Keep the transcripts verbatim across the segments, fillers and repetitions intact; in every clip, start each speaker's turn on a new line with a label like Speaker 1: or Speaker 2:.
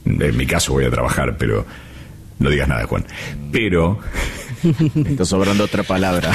Speaker 1: En mi caso voy a trabajar, pero no digas nada, Juan. Pero...
Speaker 2: Me está sobrando otra palabra.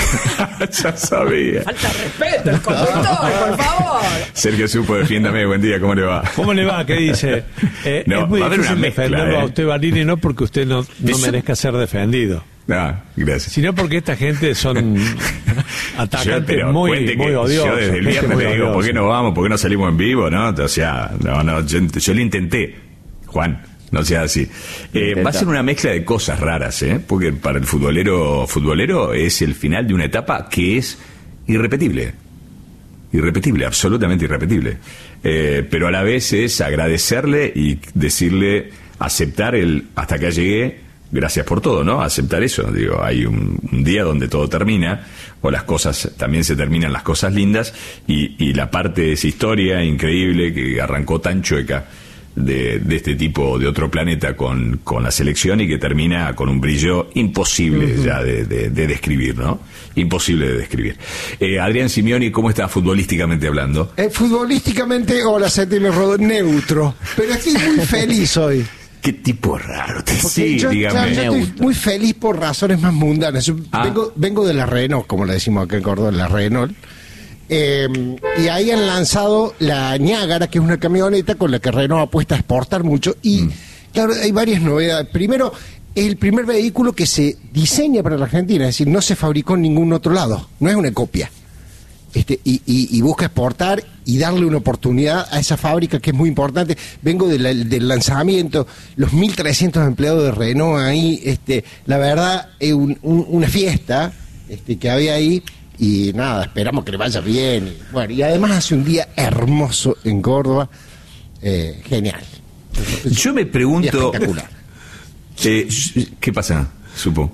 Speaker 1: Ya sabía.
Speaker 3: Falta respeto, el conductor, por favor.
Speaker 1: Sergio Supo, defiéndame, buen día, ¿cómo le va?
Speaker 4: ¿Cómo le va? ¿Qué dice? Eh,
Speaker 1: No,
Speaker 4: es muy
Speaker 1: va a haber
Speaker 4: difícil
Speaker 1: una mezcla,
Speaker 4: defenderlo
Speaker 1: eh.
Speaker 4: a usted, Barini, no porque usted no, no
Speaker 1: Eso-
Speaker 4: merezca ser defendido,
Speaker 1: Ah, gracias.
Speaker 4: sino porque esta gente son
Speaker 1: Yo,
Speaker 4: atacantes
Speaker 1: pero
Speaker 4: muy,
Speaker 1: cuente
Speaker 4: muy
Speaker 1: que
Speaker 4: odiosos.
Speaker 1: yo desde el
Speaker 4: gente
Speaker 1: viernes
Speaker 4: muy
Speaker 1: le digo, ¿por qué
Speaker 4: odiosa.
Speaker 1: no vamos? ¿Por qué no salimos en vivo? ¿No? O sea, no, no, yo, yo lo intenté, Juan, no sea así. Eh, va a ser una mezcla de cosas raras, ¿eh? Porque para el futbolero, futbolero es el final de una etapa que es irrepetible. Irrepetible, absolutamente irrepetible. Eh, pero a la vez es agradecerle y decirle, aceptar el hasta acá llegué, gracias por todo, ¿no? Aceptar eso. Digo, hay un, un día donde todo termina, o las cosas, también se terminan las cosas lindas, y, y la parte de esa historia increíble que arrancó tan chueca de, de este tipo de otro planeta con, con la selección y que termina con un brillo imposible uh-huh. ya de, de, de describir, ¿no? Imposible de describir. Eh, Adrián Simioni, ¿cómo está futbolísticamente hablando?
Speaker 5: Eh, futbolísticamente, hola, Sete, Rodo, neutro. Pero estoy muy feliz hoy.
Speaker 1: Qué tipo raro. Te,
Speaker 5: Porque
Speaker 1: sí,
Speaker 5: yo,
Speaker 1: dígame.
Speaker 5: yo estoy muy feliz por razones más mundanas. Yo
Speaker 1: Ah.
Speaker 5: vengo, vengo de la Renault, como le decimos acá en Córdoba, la Renault. Eh, y ahí han lanzado la Niágara, que es una camioneta con la que Renault apuesta a exportar mucho. Y mm. claro, hay varias novedades. Primero, es el primer vehículo que se diseña para la Argentina, es decir, no se fabricó en ningún otro lado, no es una copia. Este, y, y, y busca exportar y darle una oportunidad a esa fábrica que es muy importante. Vengo de la, del lanzamiento, los mil trescientos empleados de Renault ahí, este, la verdad, es un, un, una fiesta este, que había ahí. Y nada, esperamos que le vaya bien. Y, bueno, y además hace un día hermoso en Córdoba. Eh, genial.
Speaker 1: Yo me pregunto...
Speaker 5: Espectacular.
Speaker 1: Eh, ¿Qué pasa, Supo?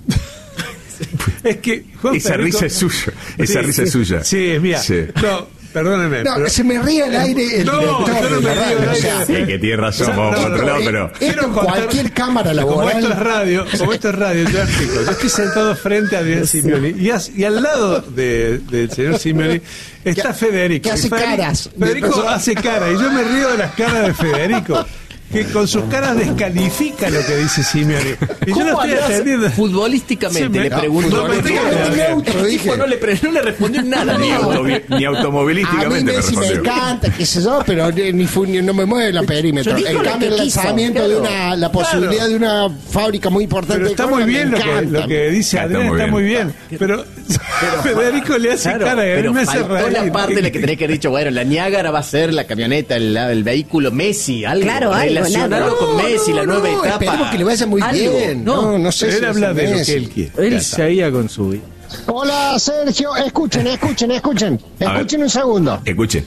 Speaker 4: Es que Juan
Speaker 1: Esa
Speaker 4: Federico-
Speaker 1: risa es suya. Esa
Speaker 4: Sí,
Speaker 1: risa es
Speaker 4: sí.
Speaker 1: suya.
Speaker 4: Sí, es mía.
Speaker 1: Sí.
Speaker 4: No, perdóneme.
Speaker 5: No,
Speaker 4: pero-
Speaker 5: se me ríe al aire el
Speaker 4: No,
Speaker 5: director.
Speaker 4: yo no
Speaker 5: de
Speaker 4: me
Speaker 5: la
Speaker 4: río
Speaker 5: radio,
Speaker 4: al
Speaker 5: o
Speaker 4: aire.
Speaker 5: sea,
Speaker 1: Sí, que tiene razón,
Speaker 4: No,
Speaker 1: vamos
Speaker 4: no,
Speaker 1: por otro
Speaker 4: no,
Speaker 1: lado,
Speaker 4: eh,
Speaker 1: pero...
Speaker 5: esto
Speaker 4: quiero
Speaker 5: en
Speaker 4: contar-
Speaker 5: cualquier cámara
Speaker 4: Como
Speaker 5: laboral.
Speaker 4: esto es radio, como esto es radio, yo explico. Yo estoy sentado frente a Adrián Simioni y, as- y al lado de- del señor Simioni está
Speaker 5: Que-
Speaker 4: Federico.
Speaker 5: que hace
Speaker 4: Y Federico-
Speaker 5: caras.
Speaker 4: Federico hace cara y yo me río de las caras de Federico, que con sus caras descalifica lo que dice Simioni. Y yo no
Speaker 3: ¿Cómo
Speaker 4: estoy
Speaker 3: andás
Speaker 4: atendiendo.
Speaker 3: futbolísticamente?
Speaker 4: Sí, me-
Speaker 3: le
Speaker 4: no,
Speaker 3: preguntó.
Speaker 4: futbolísticamente
Speaker 3: El
Speaker 5: neutro,
Speaker 3: tipo
Speaker 5: dije.
Speaker 3: no le, pre- no le respondió nada.
Speaker 1: Ni,
Speaker 3: No.
Speaker 1: autobi- ni
Speaker 5: A mí
Speaker 1: automovilísticamente me
Speaker 5: Messi me
Speaker 1: respondió.
Speaker 5: encanta, qué sé yo, pero ni, ni fu- ni- no me mueve la perímetro.
Speaker 3: Yo dijo
Speaker 5: En
Speaker 3: lo
Speaker 5: cambio,
Speaker 3: que
Speaker 5: el
Speaker 3: quiso,
Speaker 5: lanzamiento de
Speaker 3: claro.
Speaker 5: una, la posibilidad de una fábrica muy importante.
Speaker 4: Pero
Speaker 5: de
Speaker 4: está
Speaker 5: Córdoba
Speaker 4: muy
Speaker 5: me
Speaker 4: bien lo que,
Speaker 5: encanta.
Speaker 4: lo que dice
Speaker 1: Está
Speaker 4: Adrián,
Speaker 1: muy
Speaker 4: está
Speaker 1: bien.
Speaker 4: muy bien. Pero, Federico le hace
Speaker 3: Claro,
Speaker 4: cara y a mí
Speaker 3: pero
Speaker 4: me hace
Speaker 3: faltó
Speaker 4: reír.
Speaker 3: la parte de la que tenés que haber dicho, bueno, la Niágara va a ser la camioneta, el, el vehículo Messi, algo.
Speaker 6: Claro, algo,
Speaker 3: relacionarlo
Speaker 6: nada.
Speaker 3: con Messi, la
Speaker 5: No,
Speaker 3: nueva
Speaker 5: no,
Speaker 3: etapa.
Speaker 5: esperemos que le vaya muy
Speaker 3: Algo.
Speaker 5: bien.
Speaker 3: No,
Speaker 5: No, no sé
Speaker 4: Él
Speaker 5: si
Speaker 4: habla
Speaker 5: es
Speaker 4: de lo
Speaker 5: Messi.
Speaker 4: que él quiere.
Speaker 2: Él seguía con su vida.
Speaker 5: Hola, Sergio. Escuchen, escuchen, escuchen.
Speaker 1: A ver.
Speaker 5: Escuchen un segundo.
Speaker 1: Escuche.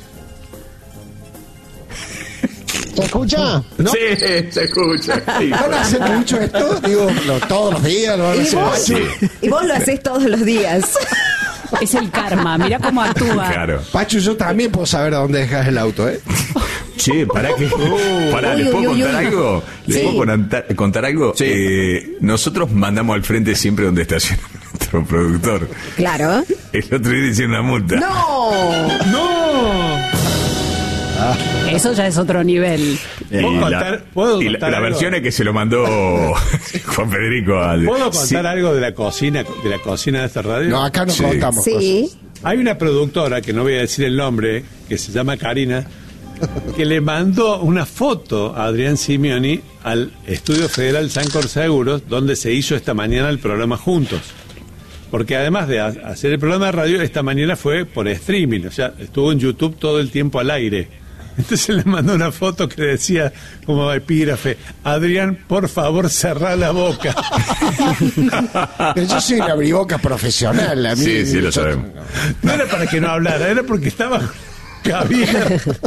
Speaker 5: ¿Se escucha?
Speaker 1: Sí, se escucha. Sí,
Speaker 5: ¿Van a hacer mucho esto? Digo, lo- todos los días lo van a
Speaker 6: ¿Y
Speaker 5: hacer.
Speaker 6: vos?
Speaker 1: Sí.
Speaker 6: Y vos lo haces todos los días.
Speaker 7: Es el karma, mira cómo actúa.
Speaker 1: Claro.
Speaker 5: Pachu, yo también puedo saber a dónde dejas el auto, ¿eh?
Speaker 1: Che, ¿para qué? Pará,
Speaker 6: Uy,
Speaker 1: ¿les puedo
Speaker 6: uy, uy,
Speaker 1: contar
Speaker 6: uy.
Speaker 1: algo? ¿Les
Speaker 6: Sí.
Speaker 1: puedo contar, contar algo?
Speaker 3: Sí.
Speaker 1: Eh, nosotros mandamos al frente siempre donde estaciona nuestro productor.
Speaker 6: Claro.
Speaker 1: El otro día hicieron una multa.
Speaker 6: ¡No!
Speaker 4: ¡No!
Speaker 7: Eso ya es otro nivel.
Speaker 1: Y
Speaker 4: ¿Puedo
Speaker 1: la,
Speaker 4: contar- puedo
Speaker 1: y la-
Speaker 4: contar
Speaker 1: la
Speaker 4: algo?
Speaker 1: versión es que se lo mandó Juan Federico al...
Speaker 4: ¿Puedo contar
Speaker 1: Sí.
Speaker 4: algo de la cocina de la cocina de esta radio?
Speaker 5: No, acá no
Speaker 1: Sí.
Speaker 5: contamos
Speaker 6: Sí.
Speaker 4: Hay una productora, que no voy a decir el nombre, que se llama Karina, que le mandó una foto a Adrián Simioni al Estudio Federal Sancor Seguros, donde se hizo esta mañana el programa Juntos. Porque además de ha- hacer el programa de radio, esta mañana fue por streaming, o sea, estuvo en YouTube todo el tiempo al aire. Entonces le mandó una foto que decía, como epígrafe, Adrián, por favor, cerrá la boca.
Speaker 5: cosas. Pero yo soy una abriboca profesional. A mí,
Speaker 1: Sí, sí, lo
Speaker 5: yo-
Speaker 1: sabemos.
Speaker 4: No era para que no hablara, era porque estaba cabina.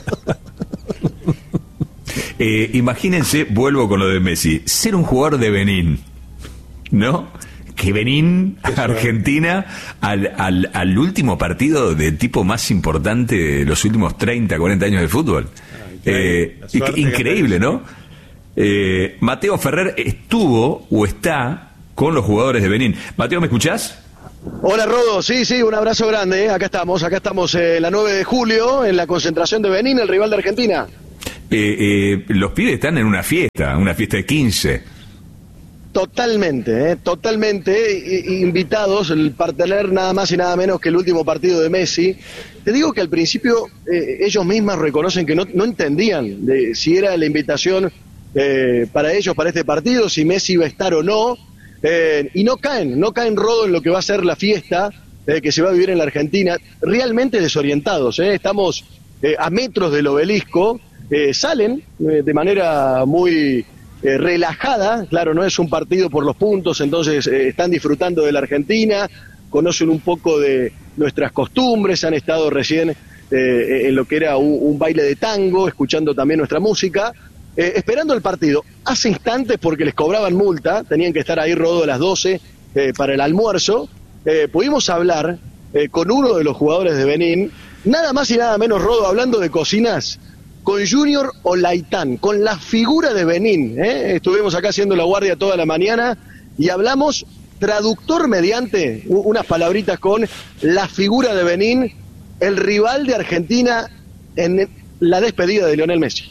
Speaker 1: Eh, imagínense, vuelvo con lo de Messi, ser un jugador de Benín, ¿no? Que Benín, Argentina, al, al, al último partido de tipo más importante de los últimos treinta, cuarenta años de fútbol. Eh,
Speaker 4: la suerte
Speaker 1: inc- increíble,
Speaker 4: que
Speaker 1: ¿no? Eh, Mateo Ferrer estuvo o está con los jugadores de Benín. Mateo, ¿me escuchás?
Speaker 8: Hola Rodo, sí, sí, un abrazo grande, ¿eh? Acá estamos, acá estamos eh, la nueve de julio en la concentración de Benín, el rival de Argentina.
Speaker 1: eh, eh, los pibes están en una fiesta, una fiesta de quince.
Speaker 8: Totalmente, eh, totalmente eh, invitados, el partener nada más y nada menos que el último partido de Messi. Te digo que al principio eh, ellos mismas reconocen que no, no entendían de si era la invitación eh, para ellos, para este partido, si Messi iba a estar o no, eh, y no caen, no caen rodo en lo que va a ser la fiesta eh, que se va a vivir en la Argentina, realmente desorientados, eh, estamos eh, a metros del obelisco, eh, salen eh, de manera muy... Eh, relajada, claro, no es un partido por los puntos, entonces eh, están disfrutando de la Argentina, conocen un poco de nuestras costumbres, han estado recién eh, en lo que era un, un baile de tango, escuchando también nuestra música, eh, esperando el partido. Hace instantes, porque les cobraban multa, tenían que estar ahí rodo a las doce eh, para el almuerzo, eh, pudimos hablar eh, con uno de los jugadores de Benín, nada más y nada menos, rodo, hablando de cocinas, con Junior Olaitán, con la figura de Benín, ¿eh? Estuvimos acá haciendo la guardia toda la mañana y hablamos, traductor mediante, unas palabritas con la figura de Benín, el rival de Argentina en la despedida de Lionel Messi.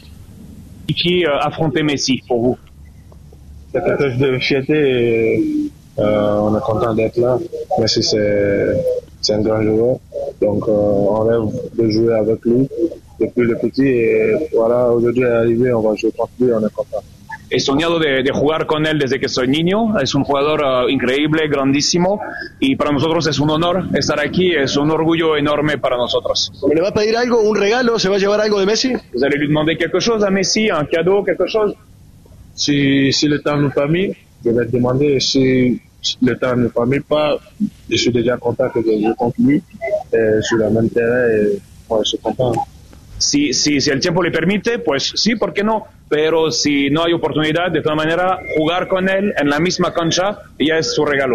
Speaker 9: Qui euh, affronter Messi pour vous?
Speaker 10: C'est quelque chose de fierté et euh, on est content d'être là. Messi c'est, c'est un grand joueur, donc euh, on rêve de jouer avec lui depuis le petit et voilà, aujourd'hui est arrivé, on va jouer contre lui, on est content.
Speaker 9: He soñado de, de jugar con él desde que soy niño, es un jugador uh, increíble, grandísimo, y para nosotros es un honor estar aquí, es un orgullo enorme para nosotros.
Speaker 8: ¿Le va a pedir algo, un regalo, se va a llevar algo de Messi?
Speaker 9: Vous allez lui demander quelque chose à Messi, un cadeau, quelque chose?
Speaker 10: Si, si le temps nous permet, je vais te demander si le temps ne permet pas, je suis déjà content que je joue contre lui, et sur le même terrain, et moi je suis content.
Speaker 9: Si, si, si el tiempo le permite, pues sí, ¿por qué no? Pero si no hay oportunidad, de todas maneras, jugar con él en la misma cancha ya es su regalo.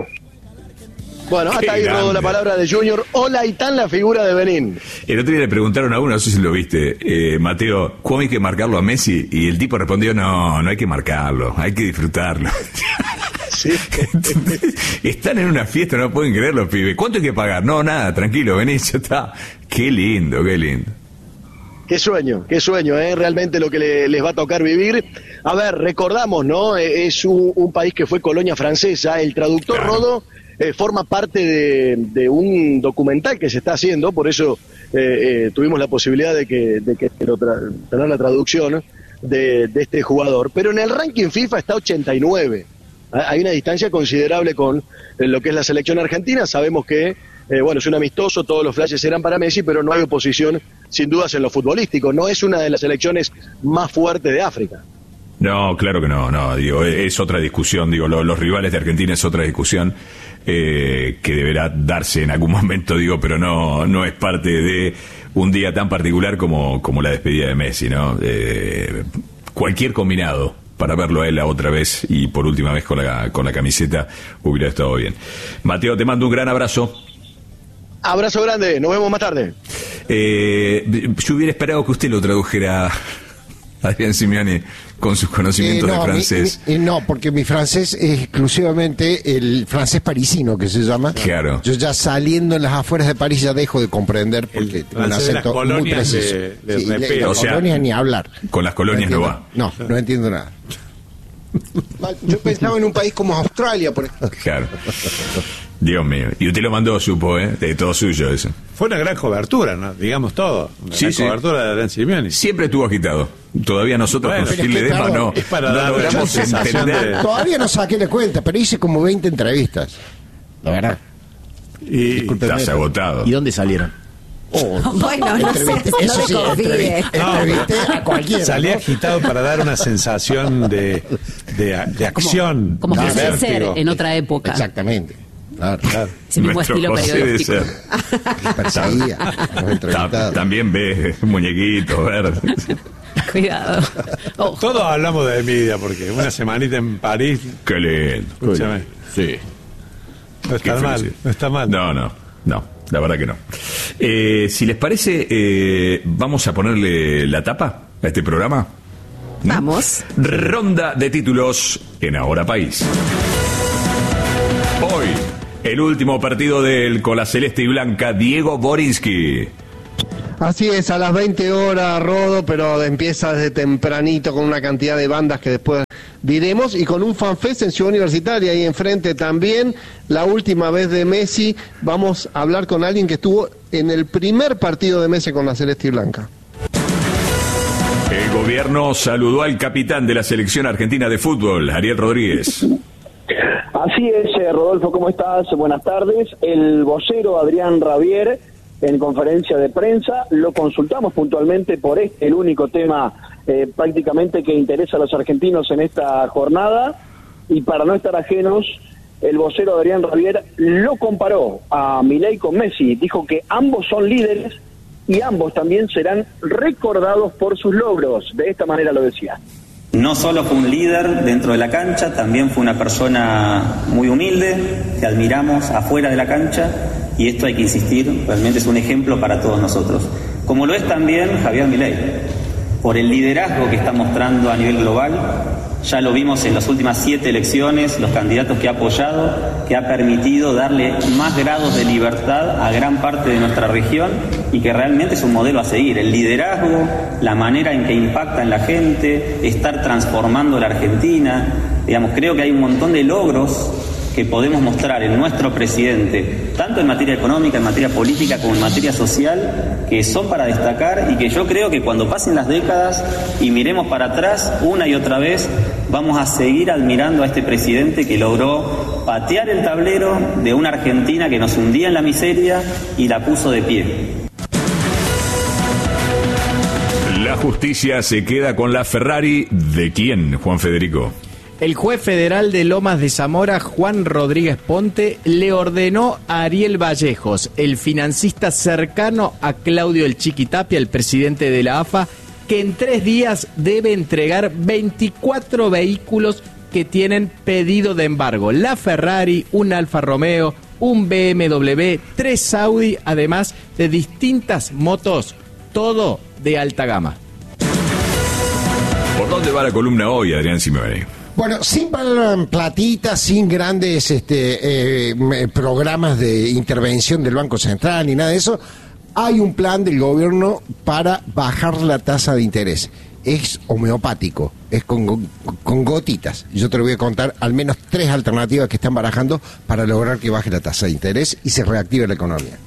Speaker 8: Bueno, hasta ahí rodó la palabra de Junior Olaitán, la figura de Benín.
Speaker 1: El otro día le preguntaron a uno, no sé si lo viste, eh, Mateo, ¿cómo hay que marcarlo a Messi? Y el tipo respondió, no, no hay que marcarlo, hay que disfrutarlo.
Speaker 8: Sí.
Speaker 1: Están en una fiesta, no pueden creer los pibes. ¿Cuánto hay que pagar? No, nada, tranquilo, vení, ya está. Qué lindo, qué lindo.
Speaker 8: Qué sueño, qué sueño, ¿eh? Realmente lo que le, les va a tocar vivir. A ver, recordamos, ¿no? Es un, un país que fue colonia francesa. El traductor claro. Rodo eh, forma parte de, de un documental que se está haciendo, por eso eh, eh, tuvimos la posibilidad de que, de que lo tra- tener la traducción de, de este jugador. Pero en el ranking FIFA está ochenta y nueve. Hay una distancia considerable con lo que es la selección argentina. Sabemos que Eh, bueno, es un amistoso, todos los flashes eran para Messi, pero no hay oposición, sin dudas, en lo futbolístico. No es una de las selecciones más fuertes de África.
Speaker 1: No, claro que no, no, digo, es otra discusión, digo, lo, los rivales de Argentina es otra discusión eh, que deberá darse en algún momento, digo, pero no, no es parte de un día tan particular como, como la despedida de Messi, ¿no? Eh, cualquier combinado para verlo a él otra vez y por última vez con la, con la camiseta hubiera estado bien. Mateo, te mando un gran abrazo.
Speaker 8: Abrazo grande, nos vemos más tarde.
Speaker 1: Eh, yo hubiera esperado que usted lo tradujera, Adrián Simeone, con sus conocimientos
Speaker 5: eh, no,
Speaker 1: de francés.
Speaker 5: Mi, mi, no, porque mi francés es exclusivamente el francés parisino, que se llama.
Speaker 1: Claro.
Speaker 5: Yo ya saliendo en las afueras de París ya dejo de comprender porque tengo un acento muy preciso. De, de sí, de las colonias ni hablar.
Speaker 1: Con las colonias no,
Speaker 5: no
Speaker 1: va.
Speaker 5: No, no entiendo nada. Yo pensaba en un país como Australia, por ejemplo.
Speaker 1: Claro. Dios mío. Y usted lo mandó, supo, ¿eh? De todo suyo eso.
Speaker 4: Fue una gran cobertura, ¿no? Digamos todo. Una
Speaker 1: sí,
Speaker 4: gran
Speaker 1: sí.
Speaker 4: cobertura de Adrián Simeone.
Speaker 1: Siempre estuvo agitado. Todavía nosotros
Speaker 4: bueno,
Speaker 1: con Gil Ledesma no,
Speaker 4: es para
Speaker 1: no
Speaker 4: dar
Speaker 1: logramos entender.
Speaker 5: De... Todavía no saqué la cuenta, pero hice como veinte entrevistas. La verdad.
Speaker 1: Y estás agotado.
Speaker 3: ¿Y dónde salieron?
Speaker 6: Oh, bueno, no sé, no te confíes.
Speaker 5: Entrevisté a cualquiera.
Speaker 4: Salí ¿no? agitado para dar una sensación de, de, de acción.
Speaker 7: Como, como
Speaker 4: de
Speaker 7: que ser en otra época.
Speaker 5: Exactamente. Claro, claro.
Speaker 7: Ese mismo
Speaker 1: Nuestro
Speaker 7: estilo
Speaker 1: José
Speaker 7: periodístico.
Speaker 5: Perseguía.
Speaker 1: Ta- también ve muñequitos verdes.
Speaker 7: Cuidado. Oh.
Speaker 4: Todos hablamos de envidia porque una semanita en París.
Speaker 1: Qué lindo.
Speaker 4: Escúchame.
Speaker 1: Sí.
Speaker 4: No está mal. No está mal.
Speaker 1: No, no, no. La verdad que no. Eh, si les parece, eh, vamos a ponerle la tapa a este programa.
Speaker 6: ¿Mm? Vamos.
Speaker 1: Ronda de títulos en Ahora País. Hoy, el último partido del con la celeste y blanca, Diego Borinski.
Speaker 11: Así es, a las veinte horas, Rodo, pero empieza desde tempranito con una cantidad de bandas que después diremos, y con un fanfest en Ciudad Universitaria ahí enfrente también. La última vez de Messi, vamos a hablar con alguien que estuvo en el primer partido de Messi con la Celeste y Blanca.
Speaker 1: El gobierno saludó al capitán de la selección argentina de fútbol, Ariel Rodríguez.
Speaker 12: Así es, eh, Rodolfo, ¿cómo estás? Buenas tardes. El vocero Adrián Rabier, en conferencia de prensa, lo consultamos puntualmente por este, el único tema eh, prácticamente que interesa a los argentinos en esta jornada, y para no estar ajenos, el vocero Adrián Rabier lo comparó a Milei con Messi. Dijo que ambos son líderes y ambos también serán recordados por sus logros. De esta manera lo decía.
Speaker 13: No solo fue un líder dentro de la cancha, también fue una persona muy humilde, que admiramos afuera de la cancha, y esto hay que insistir, realmente es un ejemplo para todos nosotros. Como lo es también Javier Milei, por el liderazgo que está mostrando a nivel global. Ya lo vimos en las últimas siete elecciones, los candidatos que ha apoyado, que ha permitido darle más grados de libertad a gran parte de nuestra región, y que realmente es un modelo a seguir. El liderazgo, la manera en que impacta en la gente, estar transformando la Argentina. Digamos, creo que hay un montón de logros que podemos mostrar en nuestro presidente, tanto en materia económica, en materia política, como en materia social, que son para destacar, y que yo creo que cuando pasen las décadas y miremos para atrás una y otra vez, vamos a seguir admirando a este presidente que logró patear el tablero de una Argentina que nos hundía en la miseria y la puso de pie.
Speaker 1: La justicia se queda con la Ferrari ¿de quién, Juan Federico?
Speaker 2: El juez federal de Lomas de Zamora, Juan Rodríguez Ponte, le ordenó a Ariel Vallejos, el financista cercano a Claudio El Chiqui Tapia, el presidente de la A F A, que en tres días debe entregar veinticuatro vehículos que tienen pedido de embargo. La Ferrari, un Alfa Romeo, un B M W, tres Audi, además de distintas motos, todo de alta gama.
Speaker 1: ¿Por dónde va la columna hoy, Adrián Simeoni?
Speaker 5: Bueno, sin platita, sin grandes este, eh, programas de intervención del Banco Central ni nada de eso, hay un plan del gobierno para bajar la tasa de interés. Es homeopático, es con, con gotitas. Yo te lo voy a contar al menos tres alternativas que están barajando para lograr que baje la tasa de interés y se reactive la economía.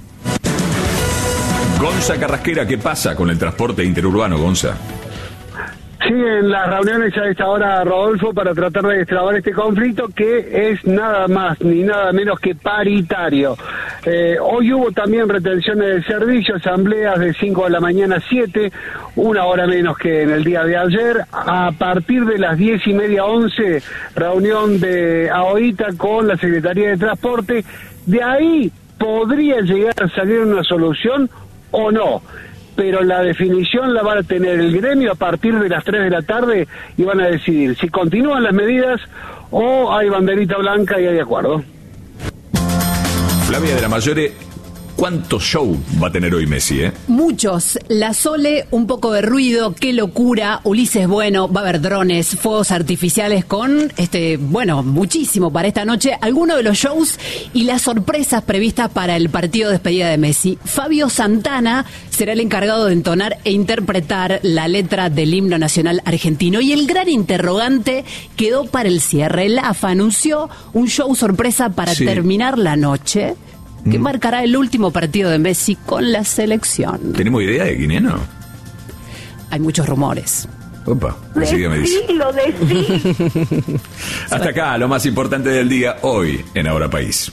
Speaker 1: Gonza Carrasquera, ¿qué pasa con el transporte interurbano, Gonza?
Speaker 14: Siguen las reuniones a esta hora, Rodolfo, para tratar de destrabar este conflicto, que es nada más ni nada menos que paritario. Eh, hoy hubo también retenciones de servicio, asambleas de cinco de la mañana a siete, una hora menos que en el día de ayer. A partir de las diez y media, once, reunión de AOITA con la Secretaría de Transporte. De ahí podría llegar a salir una solución o no, pero la definición la va a tener el gremio a partir de las tres de la tarde, y van a decidir si continúan las medidas o hay banderita blanca y hay acuerdo.
Speaker 1: Flavia de la Mayore, ¿cuánto show va a tener hoy Messi, eh?
Speaker 7: Muchos. La Sole, un poco de ruido, qué locura. Ulises Bueno, va a haber drones, fuegos artificiales con, este, bueno, muchísimo para esta noche. Algunos de los shows y las sorpresas previstas para el partido de despedida de Messi. Fabio Santana será el encargado de entonar e interpretar la letra del himno nacional argentino. Y el gran interrogante quedó para el cierre. El A F A anunció un show sorpresa para sí. terminar la noche, que mm. marcará el último partido de Messi con la selección.
Speaker 1: ¿Tenemos idea de quién es, no?
Speaker 7: Hay muchos rumores.
Speaker 1: Opa, enseguida me dice.
Speaker 6: Decilo, decilo.
Speaker 1: Hasta acá, lo más importante del día, hoy, en Ahora País.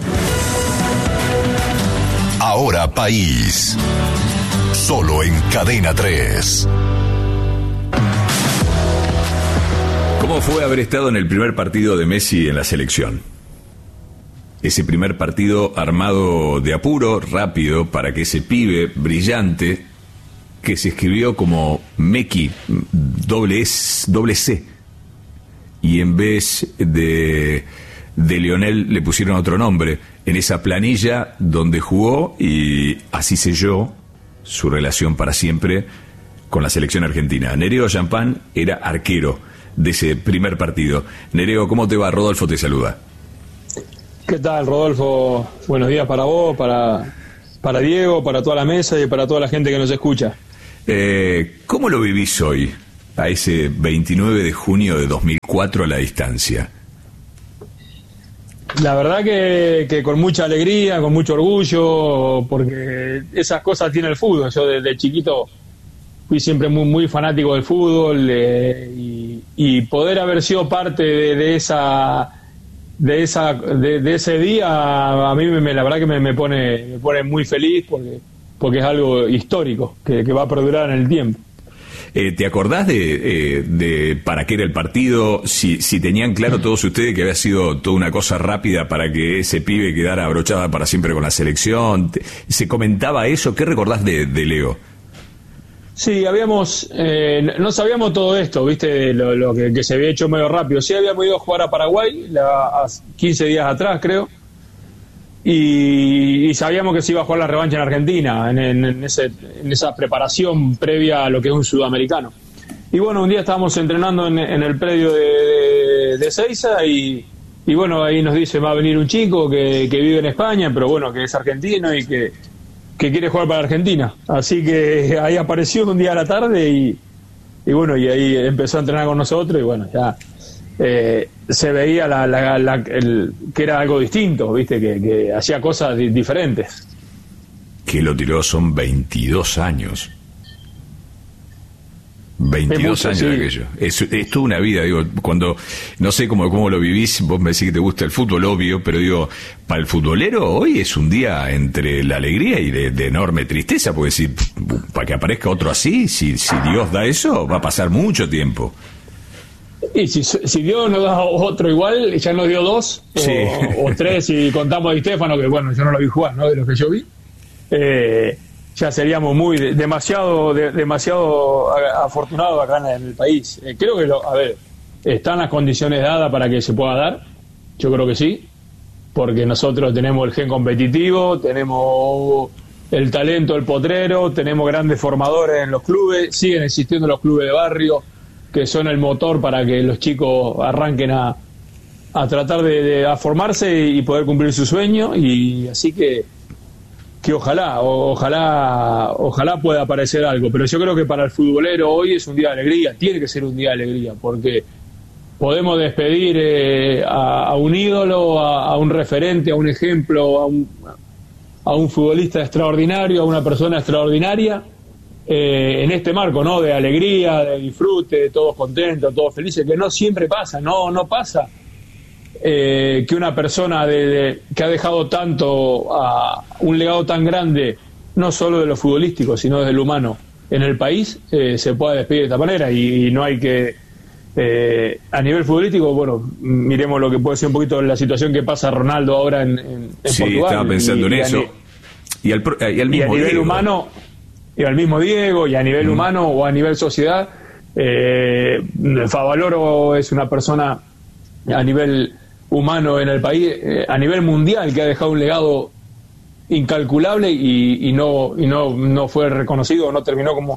Speaker 15: Ahora País. Solo en Cadena tres.
Speaker 1: ¿Cómo fue haber estado en el primer partido de Messi en la selección? Ese primer partido armado de apuro, rápido, para que ese pibe brillante, que se escribió como Meki, doble, S, doble C, y en vez de, de Lionel le pusieron otro nombre, en esa planilla donde jugó, y así selló su relación para siempre con la selección argentina. Nereo Champán era arquero de ese primer partido. Nereo, ¿cómo te va? Rodolfo te saluda.
Speaker 16: ¿Qué tal, Rodolfo? Buenos días para vos, para para Diego, para toda la mesa y para toda la gente que nos escucha.
Speaker 1: Eh, ¿Cómo lo vivís hoy, a ese veintinueve de junio de dos mil cuatro a la distancia?
Speaker 16: La verdad que, que con mucha alegría, con mucho orgullo, porque esas cosas tiene el fútbol. Yo desde chiquito fui siempre muy, muy fanático del fútbol eh, y, y poder haber sido parte de, de esa de esa de, de ese día a mí me, la verdad que me, me pone me pone muy feliz porque porque es algo histórico que, que va a perdurar en el tiempo.
Speaker 1: Eh, ¿Te acordás de, eh, de para qué era el partido? Si, si tenían claro todos ustedes que había sido toda una cosa rápida para que ese pibe quedara abrochado para siempre con la selección. ¿Se comentaba eso? ¿Qué recordás de, de Leo?
Speaker 16: Sí, habíamos, eh, no sabíamos todo esto, viste, lo, lo que, que se había hecho medio rápido. Sí, habíamos ido a jugar a Paraguay la, a quince días atrás, creo. Y, y sabíamos que se iba a jugar la revancha en Argentina, en, en, en, ese, en esa preparación previa a lo que es un sudamericano. Y bueno, un día estábamos entrenando en, en el predio de, de, de Ezeiza y, y bueno, ahí nos dice, va a venir un chico que, que vive en España, pero bueno, que es argentino y que, que quiere jugar para Argentina. Así que ahí apareció un día a la tarde y, y bueno, y ahí empezó a entrenar con nosotros y bueno, ya... Eh, se veía la, la, la, el, que era algo distinto, viste, que, que hacía cosas di- diferentes.
Speaker 1: Que lo tiró, son veintidós años. veintidós
Speaker 16: mucho,
Speaker 1: años
Speaker 16: sí.
Speaker 1: de aquello. Es, es toda una vida, digo, cuando, no sé cómo, cómo lo vivís, vos me decís que te gusta el fútbol, obvio, pero digo, para el futbolero hoy es un día entre la alegría y de, de enorme tristeza, porque si, para que aparezca otro así, si, si Dios da eso, va a pasar mucho tiempo.
Speaker 16: Y si, si Dios nos da otro igual, ya nos dio dos o,
Speaker 1: Sí.
Speaker 16: o tres si contamos a Di Stéfano, que bueno, yo no lo vi jugar, ¿no? De lo que yo vi, eh, ya seríamos muy de, demasiado de, demasiado a- afortunados acá en el país. Eh, creo que, lo, a ver, están las condiciones dadas para que se pueda dar, yo creo que sí, porque nosotros tenemos el gen competitivo, tenemos el talento, el potrero, tenemos grandes formadores en los clubes, siguen existiendo los clubes de barrio, que son el motor para que los chicos arranquen a, a tratar de, de a formarse y poder cumplir su sueño, y así que que ojalá, o, ojalá ojalá pueda aparecer algo, pero yo creo que para el futbolero hoy es un día de alegría, tiene que ser un día de alegría, porque podemos despedir eh, a, a un ídolo, a, a un referente, a un ejemplo, a un, a un futbolista extraordinario, a una persona extraordinaria, Eh, en este marco, ¿no? De alegría, de disfrute, de todos contentos, todos felices, que no siempre pasa, no no pasa eh, que una persona de, de, que ha dejado tanto, a un legado tan grande, no solo de lo futbolístico, sino desde lo humano, en el país, eh, se pueda despedir de esta manera, y, y no hay que, eh, a nivel futbolístico, bueno, miremos lo que puede ser un poquito la situación que pasa Ronaldo ahora en, en, en
Speaker 1: Sí,
Speaker 16: Portugal.
Speaker 1: estaba pensando
Speaker 16: y,
Speaker 1: en
Speaker 16: y
Speaker 1: eso.
Speaker 16: A,
Speaker 1: Y al, pro- y al
Speaker 16: y a
Speaker 1: mismo
Speaker 16: nivel
Speaker 1: Diego.
Speaker 16: humano, y al mismo Diego, y a nivel
Speaker 1: Mm.
Speaker 16: humano o a nivel sociedad, eh, Favaloro es una persona a nivel humano en el país, eh, a nivel mundial, que ha dejado un legado incalculable y, y no y no no fue reconocido, no terminó como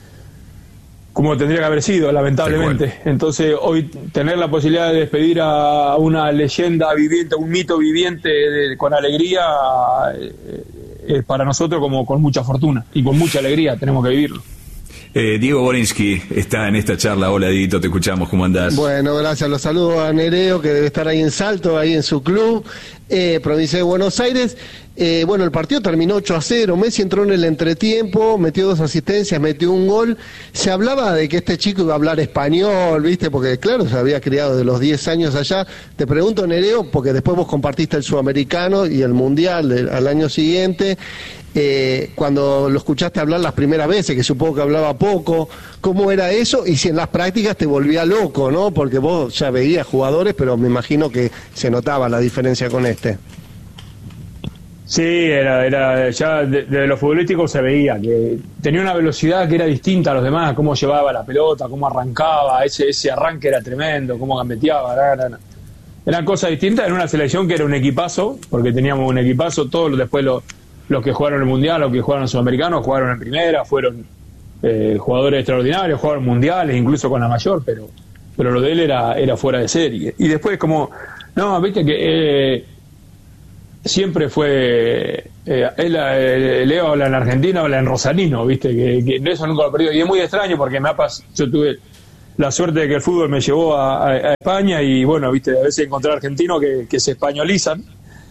Speaker 16: como tendría que haber sido, lamentablemente. Entonces, hoy tener la posibilidad de despedir a una leyenda viviente, un mito viviente de- con alegría, eh, es para nosotros como con mucha fortuna y con mucha alegría, tenemos que vivirlo.
Speaker 1: Eh, Diego Borinsky está en esta charla. Hola, Dieguito, te escuchamos, ¿cómo andás?
Speaker 11: Bueno, gracias. Los saludo a Nereo, que debe estar ahí en Salto, ahí en su club, eh, provincia de Buenos Aires. Eh, bueno, el partido terminó ocho a cero. Messi entró en el entretiempo, metió dos asistencias, metió un gol. Se hablaba de que este chico iba a hablar español, ¿viste? Porque, claro, se había criado de los diez años allá. Te pregunto, Nereo, porque después vos compartiste el sudamericano y el mundial del- al año siguiente. Eh, cuando lo escuchaste hablar las primeras veces, que supongo que hablaba poco, ¿cómo era eso? Y si en las prácticas te volvía loco, ¿no? Porque vos ya veías jugadores, pero me imagino que se notaba la diferencia con este.
Speaker 16: Sí, era, era ya de, de lo futbolístico se veía que tenía una velocidad que era distinta a los demás, cómo llevaba la pelota, cómo arrancaba, ese ese arranque era tremendo, cómo gambeteaba, era, era, eran cosas distintas en una selección que era un equipazo, porque teníamos un equipazo, todos los- después los, los que jugaron el Mundial, los que jugaron el Sudamericano, jugaron en primera, fueron eh, jugadores extraordinarios, jugaron mundiales, incluso con la mayor, pero pero lo de él era, era fuera de serie. Y después como, no, viste que... Eh, siempre fue, eh, él, eh, Leo habla en argentino, habla en rosarino, viste, que, que eso nunca lo perdió, y es muy extraño porque me ha pas, yo tuve la suerte de que el fútbol me llevó a, a, a España, y bueno, viste, a veces encontrar argentinos que, que se españolizan,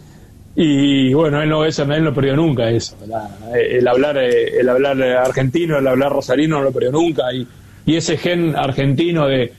Speaker 16: y bueno, él no, eso, él no perdió nunca eso, la, el hablar el hablar argentino, el hablar rosarino no lo perdió nunca, y, y ese gen argentino de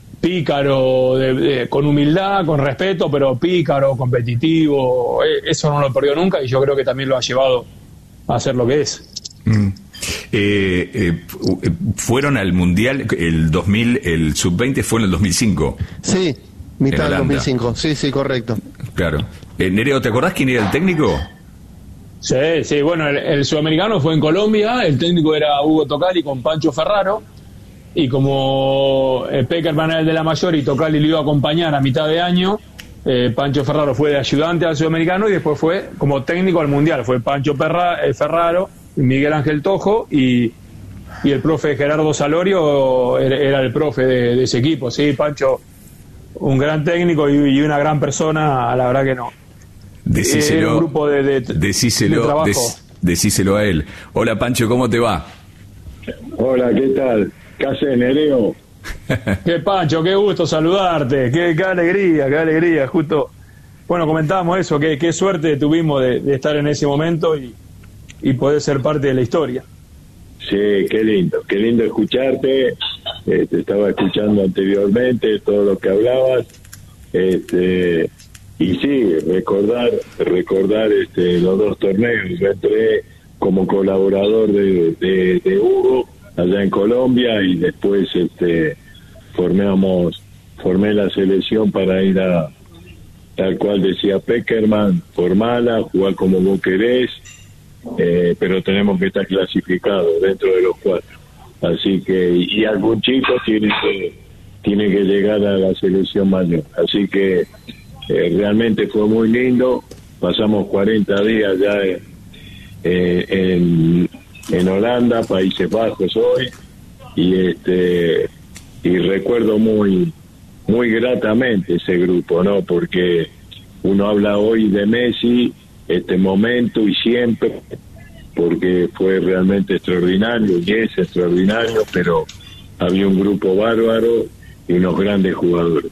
Speaker 16: pícaro, de, de, con humildad, con respeto, pero pícaro, competitivo, eso no lo perdió nunca, y yo creo que también lo ha llevado a ser lo que es.
Speaker 1: Mm. Eh, eh, fueron al Mundial el dos mil, el sub veinte fue en el dos mil cinco.
Speaker 11: Sí, mitad del dos mil cinco, sí, sí, correcto.
Speaker 1: Claro. Eh, Nereo, ¿te acordás quién era el técnico?
Speaker 16: Sí, sí, bueno, el, el sudamericano fue en Colombia, el técnico era Hugo Tocali con Pancho Ferraro, y como eh, Peckerman era el de la mayor y Tocali lo iba a acompañar a mitad de año, eh, Pancho Ferraro fue de ayudante al sudamericano y después fue como técnico al mundial. Fue Pancho Perra, eh, Ferraro, Miguel Ángel Tojo y, y el profe Gerardo Salorio era, era el profe de, de ese equipo. Sí, Pancho, un gran técnico y, y una gran persona, la verdad que no.
Speaker 1: Decíselo,
Speaker 16: era un grupo de, de,
Speaker 1: decíselo,
Speaker 16: de trabajo.
Speaker 1: Des, decíselo a él. Hola Pancho, ¿cómo te va?
Speaker 17: Hola, ¿qué tal? ¿Qué haces, Nereo?
Speaker 16: Qué Pancho, qué gusto saludarte, qué, qué alegría, qué alegría. Justo, bueno, comentábamos eso, qué, qué suerte tuvimos de, de estar en ese momento y, y poder ser parte de la historia.
Speaker 17: Sí, qué lindo, qué lindo escucharte. Eh, te estaba escuchando anteriormente todo lo que hablabas. Este, y sí, recordar, recordar este, los dos torneos. Yo entré como colaborador de, de, de Hugo allá en Colombia y después este formamos formé la selección para ir a, tal cual decía Peckerman, formala, jugar como vos querés, eh, pero tenemos que estar clasificados dentro de los cuatro, así que y algún chico tiene que tiene que llegar a la selección mayor, así que eh, realmente fue muy lindo. Pasamos cuarenta días ya en, eh, en en Holanda, Países Bajos hoy, y este y recuerdo muy muy gratamente ese grupo, ¿no? Porque uno habla hoy de Messi, este momento y siempre, porque fue realmente extraordinario y es extraordinario, pero había un grupo bárbaro y unos grandes jugadores.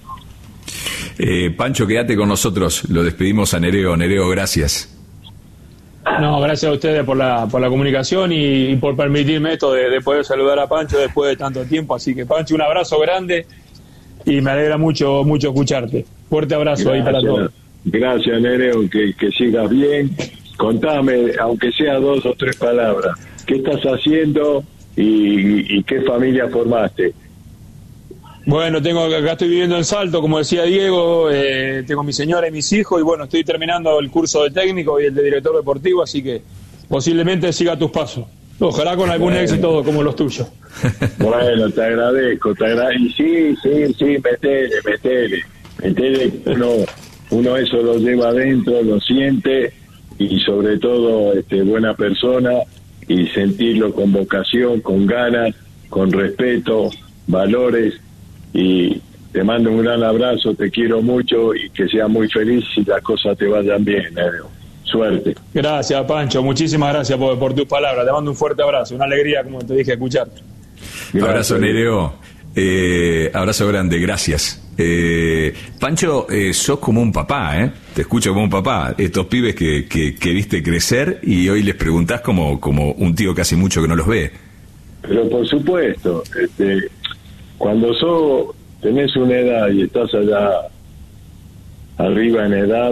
Speaker 1: Eh, Pancho, quédate con nosotros, lo despedimos a Nereo. Nereo, gracias.
Speaker 16: No, gracias a ustedes por la por la comunicación y, y por permitirme esto de, de poder saludar a Pancho después de tanto tiempo. Así que, Pancho, un abrazo grande y me alegra mucho mucho escucharte. Fuerte abrazo. Gracias, ahí para todos.
Speaker 17: Gracias, Nereo, que, que sigas bien. Contame, aunque sea dos o tres palabras, ¿qué estás haciendo y, y qué familia formaste?
Speaker 16: Bueno, tengo acá estoy viviendo en Salto, como decía Diego, eh, tengo mi señora y mis hijos, y bueno, estoy terminando el curso de técnico y el de director deportivo, así que posiblemente siga tus pasos. Ojalá con algún bueno. éxito como los tuyos.
Speaker 17: Bueno, te agradezco, te agradezco. Y sí, sí, sí, metele, metele. Metele, uno, uno eso lo lleva adentro, lo siente, y sobre todo este, buena persona, y sentirlo con vocación, con ganas, con respeto, valores. Y te mando un gran abrazo, te quiero mucho y que seas muy feliz y las cosas te vayan bien, Nereo. Suerte.
Speaker 16: Gracias, Pancho, muchísimas gracias por, por tus palabras, te mando un fuerte abrazo, una alegría, como te dije, escucharte.
Speaker 1: Gracias. Abrazo, Nereo. Eh, abrazo grande, gracias. Eh, Pancho, eh, sos como un papá, ¿eh? Te escucho como un papá. Estos pibes que, que, que viste crecer y hoy les preguntás como, como un tío que hace mucho que no los ve.
Speaker 17: Pero por supuesto, este... cuando sos, tenés una edad y estás allá arriba en edad,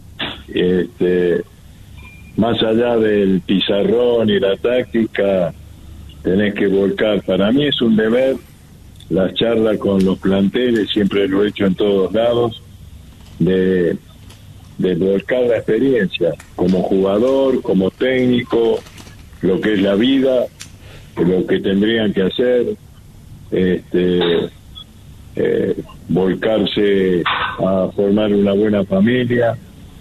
Speaker 17: este, más allá del pizarrón y la táctica, tenés que volcar. Para mí es un deber las charlas con los planteles, siempre lo he hecho en todos lados, de, de volcar la experiencia como jugador, como técnico, lo que es la vida, lo que tendrían que hacer. Este, eh, volcarse a formar una buena familia,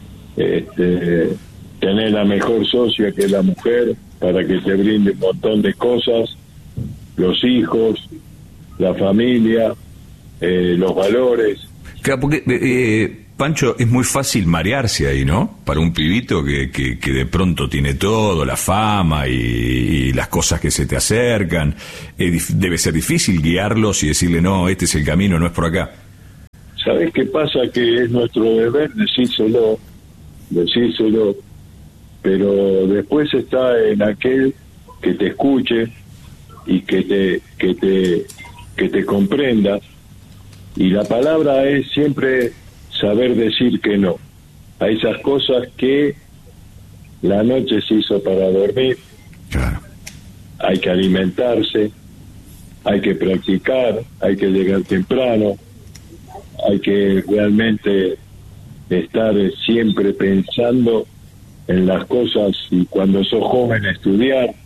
Speaker 17: este, tener la mejor socia que es la mujer para que te brinde un montón de cosas, los hijos, la familia, eh, los valores.
Speaker 1: Claro, porque eh, Pancho, es muy fácil marearse ahí, ¿no? Para un pibito que, que, que de pronto tiene todo, la fama y, y las cosas que se te acercan. Eh, debe ser difícil guiarlos y decirle, no, este es el camino, no es por acá.
Speaker 17: ¿Sabés qué pasa? Que es nuestro deber decírselo, decírselo, pero después está en aquel que te escuche y que te, que te, que te comprenda. Y la palabra es siempre saber decir que no a esas cosas que la noche se hizo para dormir.
Speaker 1: Claro.
Speaker 17: Hay que alimentarse, hay que practicar, hay que llegar temprano, hay que realmente estar siempre pensando en las cosas, y cuando sos joven estudiar.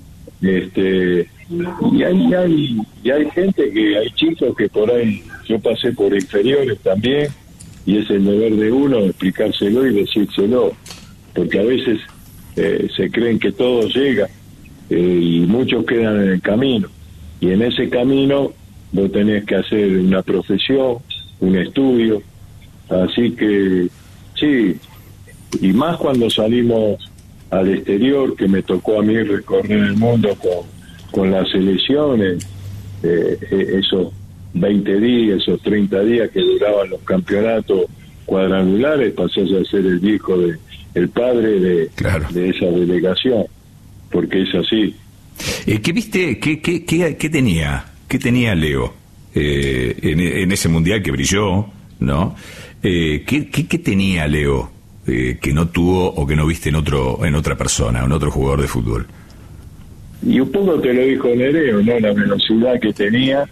Speaker 17: Este, y hay, hay, y hay gente que, hay chicos que por ahí, yo pasé por inferiores también, y es el deber de uno explicárselo y decírselo, porque a veces eh, se creen que todo llega eh, y muchos quedan en el camino, y en ese camino vos tenés que hacer una profesión, un estudio, así que sí, y más cuando salimos al exterior, que me tocó a mí recorrer el mundo con, con las selecciones, eh, eh, esos veinte días, esos treinta días que duraban los campeonatos cuadrangulares, pasé a ser el hijo de el padre de, claro. de esa delegación, porque es así.
Speaker 1: Eh, ¿Qué viste? ¿Qué, qué, qué, qué tenía? ¿Qué tenía Leo eh, en, en ese mundial que brilló, no? Eh, ¿qué, qué, ¿Qué tenía Leo eh, que no tuvo o que no viste en otro en otra persona, en otro jugador de fútbol?
Speaker 17: Y un poco te lo dijo Nereo, ¿no? La velocidad que tenía.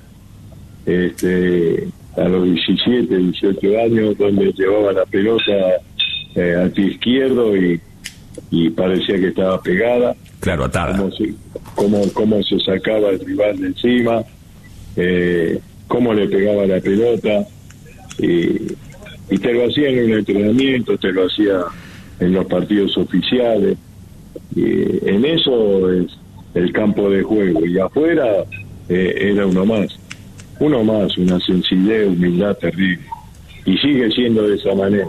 Speaker 17: Este, a los diecisiete, dieciocho años, donde llevaba la pelota eh, al pie izquierdo y, y parecía que estaba pegada.
Speaker 1: Claro, atada.
Speaker 17: Cómo se, cómo, cómo se sacaba el rival de encima, eh, cómo le pegaba la pelota, y, y te lo hacía en un entrenamiento, te lo hacía en los partidos oficiales. Y en eso es el campo de juego, y afuera eh, era uno más. Uno más, una sencillez, humildad terrible. Y sigue siendo de esa manera.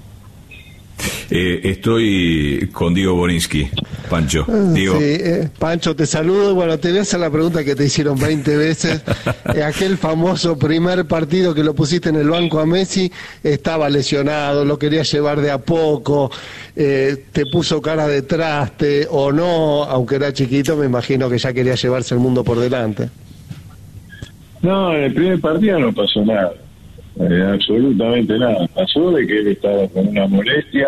Speaker 1: Eh, estoy con Diego Borinsky, Pancho. Diego.
Speaker 11: Sí, eh, Pancho, te saludo. Bueno, te voy a hacer la pregunta que te hicieron veinte veces. Eh, aquel famoso primer partido que lo pusiste en el banco a Messi, estaba lesionado, lo quería llevar de a poco, eh, te puso cara de traste o no, aunque era chiquito, me imagino que ya quería llevarse el mundo por delante.
Speaker 17: No, en el primer partido no pasó nada, eh, absolutamente nada. Pasó de que él estaba con una molestia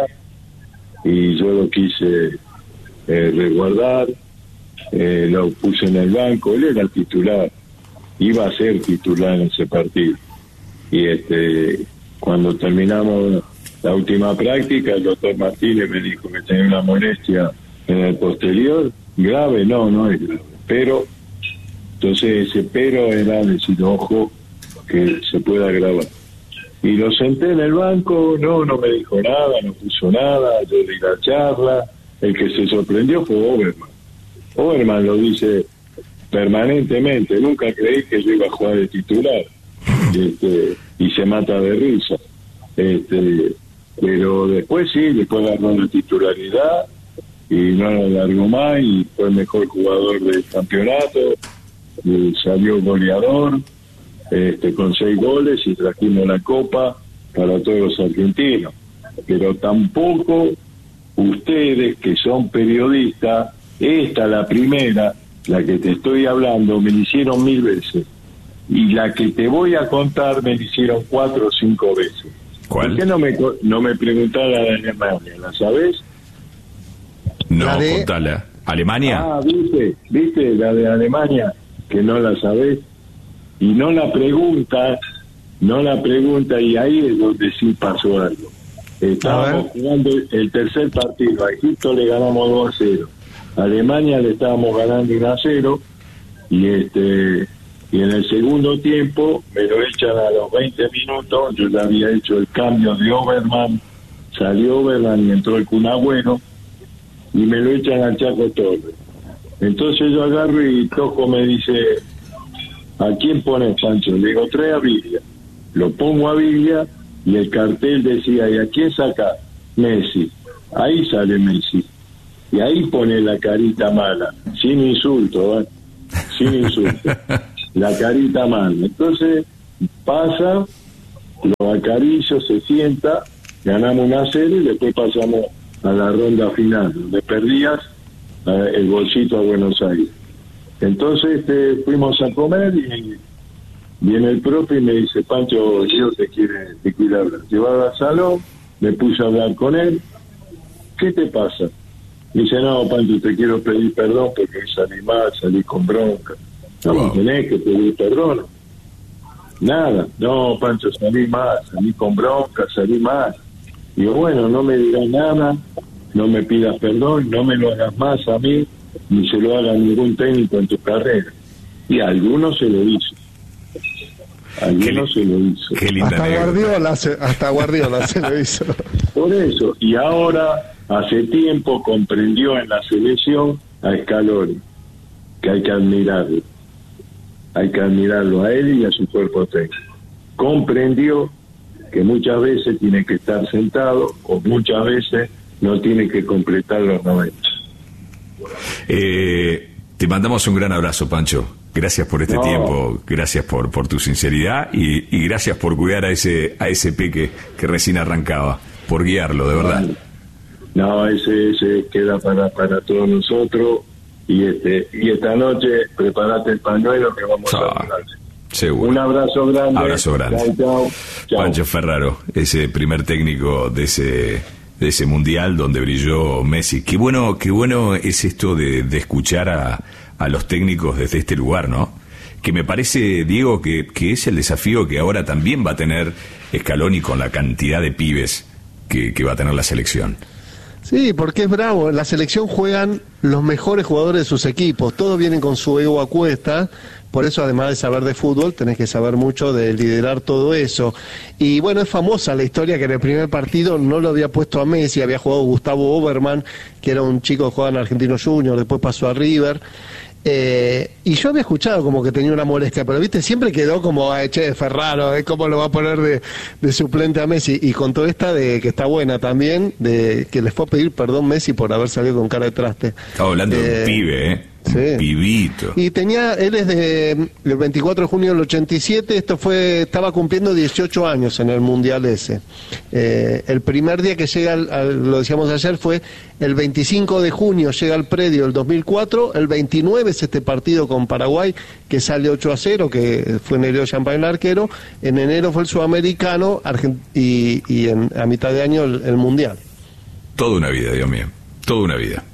Speaker 17: y yo lo quise eh, resguardar, eh, lo puse en el banco. Él era el titular, iba a ser titular en ese partido. Y este, cuando terminamos la última práctica, el doctor Martínez me dijo que tenía una molestia en el posterior, grave, no, no es grave, pero... Entonces ese pero era decir, ojo, que se pueda agravar. Y lo senté en el banco, no, no me dijo nada, no puso nada, yo di la charla. El que se sorprendió fue Oberman. Oberman lo dice permanentemente, nunca creí que yo iba a jugar de titular. Este, y se mata de risa. Este, pero después sí, después agarró la titularidad y no lo largó más y fue el mejor jugador del campeonato. Y salió goleador este, con seis goles y trajimos la copa para todos los argentinos. Pero tampoco ustedes que son periodistas, esta la primera, la que te estoy hablando, me la hicieron mil veces, y la que te voy a contar me la hicieron cuatro o cinco veces.
Speaker 1: ¿Cuál?
Speaker 17: ¿Por qué no me, no me preguntás la de Alemania? ¿La sabés?
Speaker 1: No,
Speaker 17: ¿La de...
Speaker 1: contala. ¿Alemania?
Speaker 17: Ah, viste, viste, la de Alemania, que no la sabés, y no la pregunta, no la pregunta, y ahí es donde sí pasó algo. Estábamos jugando el tercer partido, a Egipto le ganamos dos a cero, a Alemania le estábamos ganando uno a cero, y este y en el segundo tiempo me lo echan a los veinte minutos, yo ya había hecho el cambio de Oberman, salió Oberman y entró el Kun Agüero, y me lo echan al Chaco Torres. Entonces yo agarro y Tojo me dice, ¿a quién pones, Pancho? Le digo, trae a Biglia. Lo pongo a Biglia y el cartel decía, ¿y a quién saca? Messi. Ahí sale Messi. Y ahí pone la carita mala, sin insulto, ¿eh? Sin insulto. La carita mala. Entonces pasa, lo acaricio, se sienta, ganamos una serie y después pasamos a la ronda final, donde perdías eh, el bolsito a Buenos Aires. Entonces este, fuimos a comer y viene el profe y me dice, Pancho, yo te quiere, te quiere hablar. Llevaba al salón, me puse a hablar con él. ¿Qué te pasa? Me dice, no, Pancho, te quiero pedir perdón porque salí mal, salí con bronca. No, wow. Tenés que pedir perdón. Nada, no, Pancho, salí mal, salí con bronca, salí mal. Digo, bueno, no me digas nada, no me pidas perdón, no me lo hagas más a mí, ni se lo haga a ningún técnico en tu carrera. Y a algunos se lo hizo. A algunos se lo hizo.
Speaker 11: Qué linda hasta Guardiola, se, hasta Guardiola se lo hizo.
Speaker 17: Por eso, y ahora, hace tiempo, comprendió en la selección a Scaloni, que hay que admirarlo. Hay que admirarlo a él y a su cuerpo técnico. Comprendió que muchas veces tiene que estar sentado o muchas veces no tiene que completar los noventa.
Speaker 1: Eh, te mandamos un gran abrazo, Pancho. Gracias por este
Speaker 17: no.
Speaker 1: tiempo, gracias por por tu sinceridad y, y gracias por cuidar a ese a ese peque que recién arrancaba, por guiarlo, de verdad.
Speaker 17: No, ese, ese queda para para todos nosotros y este y esta noche prepárate el pañuelo que vamos ah, a hablar.
Speaker 1: Seguro.
Speaker 17: Un abrazo grande.
Speaker 1: Abrazo grande.
Speaker 17: Chao, chao. Chao.
Speaker 1: Pancho Ferraro, ese primer técnico de ese de ese mundial donde brilló Messi. Qué bueno, qué bueno es esto de, de escuchar a, a los técnicos desde este lugar, ¿no? Que me parece, Diego, que, que es el desafío que ahora también va a tener Scaloni con la cantidad de pibes que, que va a tener la selección.
Speaker 11: Sí, porque es bravo. En la selección juegan los mejores jugadores de sus equipos. Todos vienen con su ego a cuesta. Por eso, además de saber de fútbol, tenés que saber mucho de liderar todo eso. Y bueno, es famosa la historia que en el primer partido no lo había puesto a Messi, había jugado Gustavo Oberman, que era un chico que jugaba en Argentino Junior, después pasó a River. Eh, y yo había escuchado como que tenía una molestia, pero viste, siempre quedó como, ay, che, Ferraro, ¿eh? ¿Cómo lo va a poner de, de suplente a Messi? Y con toda esta de que está buena también, de que les fue a pedir perdón Messi por haber salido con cara de traste.
Speaker 1: Estaba hablando eh, de un pibe, ¿eh?
Speaker 11: Sí.
Speaker 1: Un pibito.
Speaker 11: Y tenía, él es de el veinticuatro de junio del ochenta y siete, esto fue, estaba cumpliendo dieciocho años en el Mundial ese. Eh, el primer día que llega, al, al, lo decíamos ayer, fue el veinticinco de junio, llega al predio el dos mil cuatro, el veintinueve es este partido con Paraguay, que sale ocho a cero, que fue Nereo Champagne el arquero, en enero fue el sudamericano Argent- y, y en, a mitad de año el, el Mundial.
Speaker 1: Toda una vida, Dios mío, toda una vida.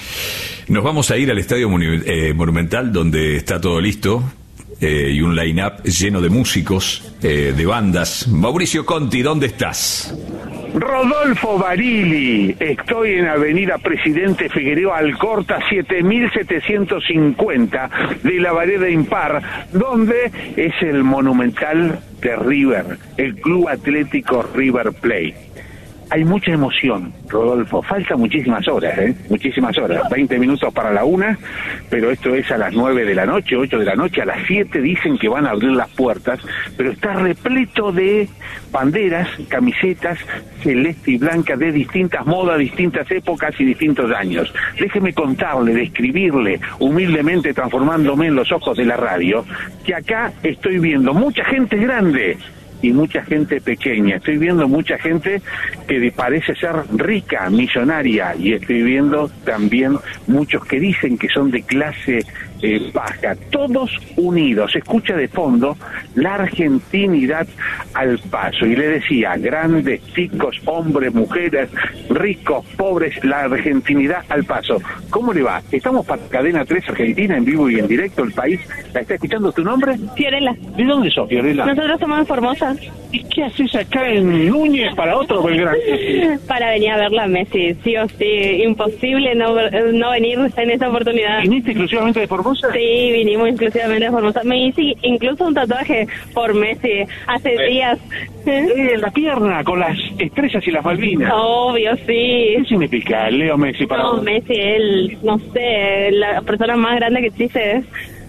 Speaker 1: Nos vamos a ir al Estadio Monu- eh, Monumental, donde está todo listo, eh, y un line-up lleno de músicos, eh, de bandas. Mauricio Conti, ¿dónde estás?
Speaker 18: Rodolfo Barili, estoy en Avenida Presidente Figueroa Alcorta siete mil setecientos cincuenta de la Vereda Impar, donde es el Monumental de River, el Club Atlético River Plate. Hay mucha emoción, Rodolfo, falta muchísimas horas, ¿eh? Muchísimas horas, veinte minutos para la una, pero esto es a las nueve de la noche, ocho de la noche, a las siete dicen que van a abrir las puertas, pero está repleto de banderas, camisetas celeste y blanca de distintas modas, distintas épocas y distintos años. Déjeme contarle, describirle, humildemente transformándome en los ojos de la radio, que acá estoy viendo mucha gente grande y mucha gente pequeña. Estoy viendo mucha gente que parece ser rica, millonaria, y estoy viendo también muchos que dicen que son de clase eh, baja, todos unidos. Se escucha de fondo la argentinidad al paso, y le decía, grandes, chicos, hombres, mujeres, ricos, pobres, la argentinidad al paso. ¿Cómo le va? Estamos para Cadena tres Argentina, en vivo y en directo, el país. ¿La está escuchando? ¿Tu nombre?
Speaker 19: Fiorella.
Speaker 18: ¿De dónde sos, Fiorella?
Speaker 19: Nosotros somos de Formosa.
Speaker 18: ¿Y qué haces acá en Núñez para otro Belgrano?
Speaker 19: Para venir a verla a Messi, sí o sí, imposible no, no venir en esa oportunidad.
Speaker 18: ¿Viniste exclusivamente de Formosa?
Speaker 19: Sí, vinimos exclusivamente de Formosa. Me hice incluso un tatuaje por Messi hace
Speaker 18: eh,
Speaker 19: días.
Speaker 18: Eh, en la pierna, con las estrellas y las Malvinas.
Speaker 19: Obvio, sí.
Speaker 18: ¿Qué significa Leo Messi para
Speaker 19: No,
Speaker 18: vos?
Speaker 19: Messi, él, no sé, la persona más grande que existe.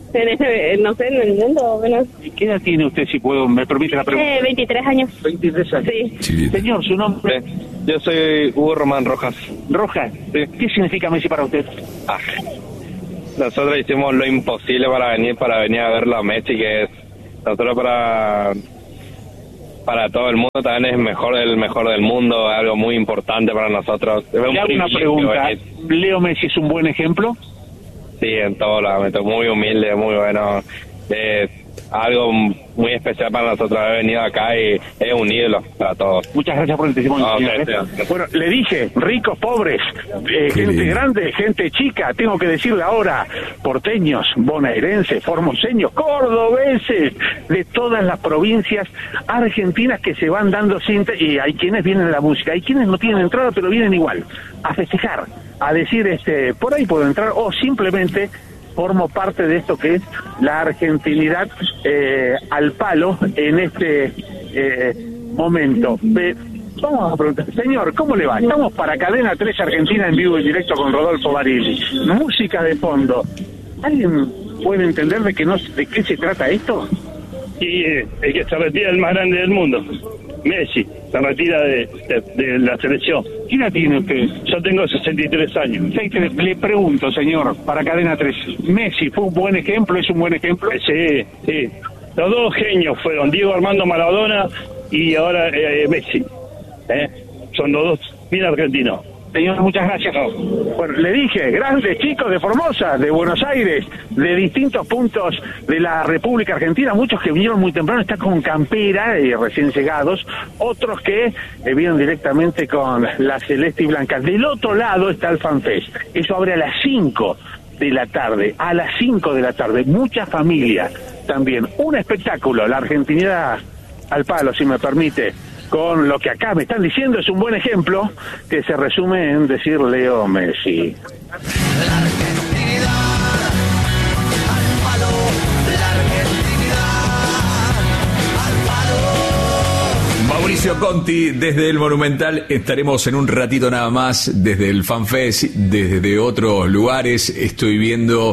Speaker 19: en el, no sé, en el mundo, menos.
Speaker 18: ¿Qué edad tiene usted, si puedo, me permite la pregunta?
Speaker 19: Eh, veintitrés años.
Speaker 18: veintitrés años.
Speaker 19: Sí.
Speaker 18: Señor, ¿su nombre?
Speaker 10: Yo soy Hugo Román Rojas.
Speaker 18: Rojas. ¿Qué significa Messi para usted?
Speaker 10: Ah. Nosotros hicimos lo imposible para venir, para venir a verlo a Messi, que es nosotros para para todo el mundo también es mejor el mejor del mundo, es algo muy importante para nosotros. Es un
Speaker 18: Le hago una pregunta.
Speaker 10: venir.
Speaker 18: ¿Leo Messi es un buen ejemplo?
Speaker 10: Sí, en todo lo muy humilde, muy bueno. Es algo muy especial para nosotros haber venido acá y es un ídolo para todos.
Speaker 18: Muchas gracias por el testimonio.
Speaker 10: No,
Speaker 18: señor,
Speaker 10: sí,
Speaker 18: ¿eh?
Speaker 10: sí.
Speaker 18: Bueno, le dije, ricos, pobres, eh, gente
Speaker 1: lindo.
Speaker 18: grande, gente chica, tengo que decirle ahora, porteños, bonaerenses, formoseños, cordobeses, de todas las provincias argentinas que se van dando cinta, y hay quienes vienen a la música, hay quienes no tienen entrada pero vienen igual, a festejar, a decir, este, por ahí puedo entrar, o simplemente formo parte de esto que es la argentinidad eh, al palo en este eh, momento. Eh, vamos a preguntar, señor, ¿cómo le va? Estamos para Cadena tres Argentina en vivo y directo con Rodolfo Barili. Música de fondo. ¿Alguien puede entender de, que no, de qué se trata esto?
Speaker 20: Y eh, el que se retira el más grande del mundo, Messi, se retira de, de, de la selección.
Speaker 18: ¿Qué edad tiene usted?
Speaker 20: Yo tengo sesenta y tres años.
Speaker 18: Le pregunto, señor, para Cadena tres, ¿Messi fue un buen ejemplo? ¿Es un buen ejemplo?
Speaker 20: Sí, sí. Los dos genios fueron Diego Armando Maradona y ahora eh, Messi. ¿Eh? Son los dos bien argentinos.
Speaker 18: Señor, muchas gracias. Bueno, le dije, grandes chicos de Formosa, de Buenos Aires, de distintos puntos de la República Argentina, muchos que vinieron muy temprano, están con campera, eh, recién llegados, otros que eh, vinieron directamente con la celeste y blanca. Del otro lado está el FanFest, eso abre a las cinco de la tarde, a las cinco de la tarde, mucha familia también, un espectáculo, la argentinidad al palo, si me permite, con lo que acá me están diciendo, es un buen ejemplo que se resume en decir Leo Messi.
Speaker 1: Mauricio Conti, desde el Monumental, estaremos en un ratito nada más, desde el FanFest, desde otros lugares, estoy viendo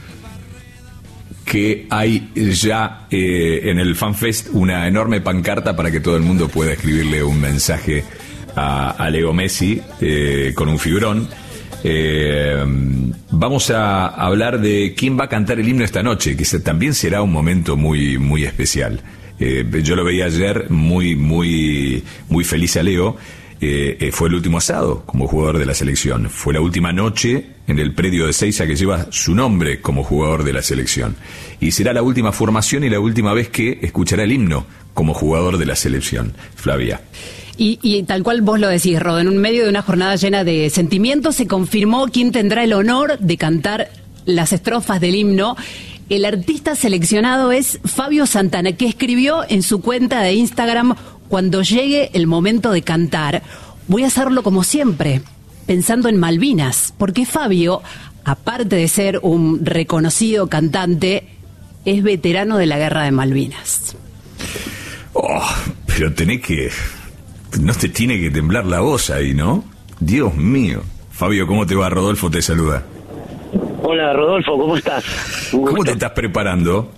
Speaker 1: que hay ya eh, en el FanFest una enorme pancarta para que todo el mundo pueda escribirle un mensaje a, a Leo Messi eh, con un fibrón. Eh, vamos a hablar de quién va a cantar el himno esta noche, que se, también será un momento muy muy especial. Eh, yo lo veía ayer muy muy muy feliz a Leo. Eh, eh, fue el último asado como jugador de la selección. Fue la última noche en el predio de Seiza que lleva su nombre como jugador de la selección. Y será la última formación y la última vez que escuchará el himno como jugador de la selección. Flavia.
Speaker 7: Y, y tal cual vos lo decís, Rodo, en un medio de una jornada llena de sentimientos se confirmó quién tendrá el honor de cantar las estrofas del himno. El artista seleccionado es Fabio Santana, que escribió en su cuenta de Instagram: cuando llegue el momento de cantar, voy a hacerlo como siempre, pensando en Malvinas, porque Fabio, aparte de ser un reconocido cantante, es veterano de la Guerra de Malvinas.
Speaker 1: Oh, pero tenés que... no te tiene que temblar la voz ahí, ¿no? Dios mío. Fabio, ¿cómo te va? Rodolfo te saluda.
Speaker 21: Hola, Rodolfo, ¿cómo estás?
Speaker 1: ¿Cómo te estás preparando?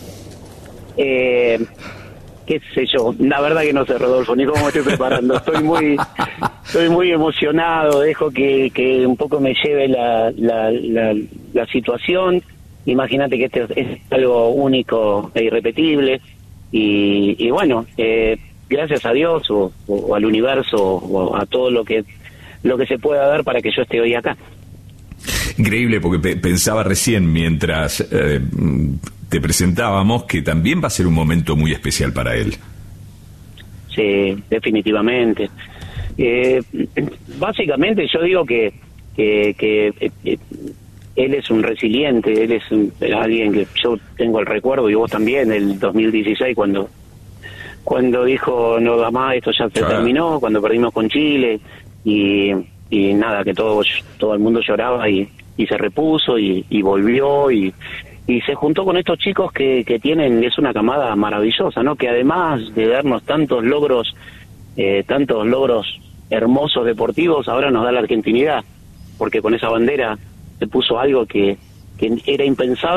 Speaker 21: Eh... qué sé yo, la verdad que no sé, Rodolfo, ni cómo me estoy preparando. Estoy muy estoy muy emocionado, dejo que, que un poco me lleve la, la, la, la situación. Imagínate que este es algo único e irrepetible. Y, y bueno, eh, gracias a Dios o, o al universo o a todo lo que lo que se pueda dar para que yo esté hoy acá.
Speaker 1: Increíble, porque pe- pensaba recién mientras eh, te presentábamos que también va a ser un momento muy especial para él.
Speaker 21: Sí, definitivamente. Eh, básicamente yo digo que, que, que eh, eh, él es un resiliente, él es un, alguien que yo tengo el recuerdo, y vos también, el dos mil dieciséis, cuando cuando dijo no da más, esto ya se
Speaker 1: Claro.
Speaker 21: terminó, cuando perdimos con Chile, y, y nada, que todo, todo el mundo lloraba y, y se repuso y, y volvió y, y se juntó con estos chicos que, que tienen, es una camada maravillosa, ¿no? Que además de darnos tantos logros, eh, tantos logros hermosos deportivos, ahora nos da la argentinidad, porque con esa bandera se puso algo que, que era impensado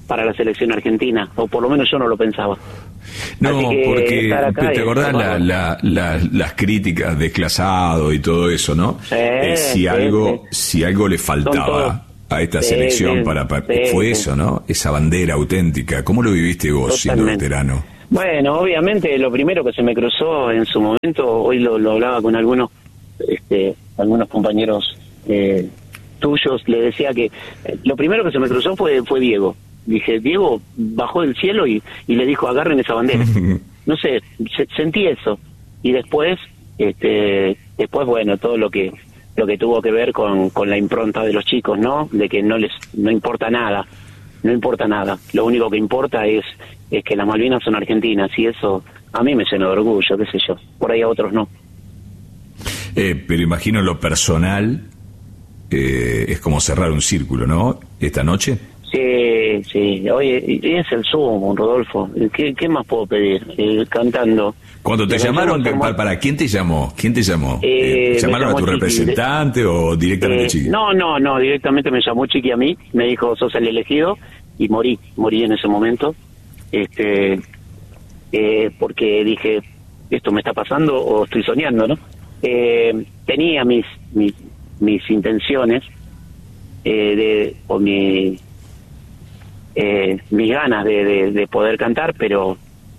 Speaker 21: para la selección argentina, o por lo menos yo no lo pensaba.
Speaker 1: No, porque te
Speaker 21: es,
Speaker 1: acordás la, la, la, las críticas desclasado y todo eso, ¿no?
Speaker 21: Sí,
Speaker 1: eh, si
Speaker 21: sí,
Speaker 1: algo
Speaker 21: sí.
Speaker 1: si algo le faltaba a esta
Speaker 21: sí,
Speaker 1: selección
Speaker 21: sí,
Speaker 1: para, para
Speaker 21: sí,
Speaker 1: fue
Speaker 21: sí.
Speaker 1: eso, ¿no? Esa bandera auténtica. ¿Cómo lo viviste vos siendo
Speaker 21: Totalmente.
Speaker 1: veterano?
Speaker 21: Bueno, obviamente lo primero que se me cruzó en su momento, hoy lo, lo hablaba con algunos este, algunos compañeros eh, tuyos, le decía que eh, lo primero que se me cruzó fue fue Diego. Dije, Diego bajó del cielo y, y le dijo, agarren esa bandera. No sé, se, sentí eso. Y después, este, después bueno, todo lo que lo que tuvo que ver con, con la impronta de los chicos, ¿no? De que no les no importa nada, no importa nada. Lo único que importa es es que las Malvinas son argentinas y eso a mí me llena de orgullo, qué sé yo. Por ahí a otros no.
Speaker 1: Eh, pero imagino lo personal eh, es como cerrar un círculo, ¿no? Esta noche.
Speaker 21: Sí, sí. Oye, y es el sumo, Rodolfo. ¿Qué, qué más puedo pedir? Eh, cantando.
Speaker 1: Cuando te
Speaker 21: Nos
Speaker 1: llamaron,
Speaker 21: hemos
Speaker 1: para, para quién te llamó? ¿Quién te llamó?
Speaker 21: Eh,
Speaker 1: Eh, ¿Llamaron
Speaker 21: me
Speaker 1: a tu
Speaker 21: llamó Chiqui.
Speaker 1: representante o directamente
Speaker 21: Eh,
Speaker 1: Chiqui?
Speaker 21: no, no, no, directamente me llamó Chiqui a mí, me dijo, sos el elegido, y morí, morí en ese momento, este, eh, porque dije, esto me está pasando o estoy soñando, ¿no? Eh, tenía mis, mis, mis intenciones, eh, de, o mi, eh, mis ganas de, de, de poder cantar, pero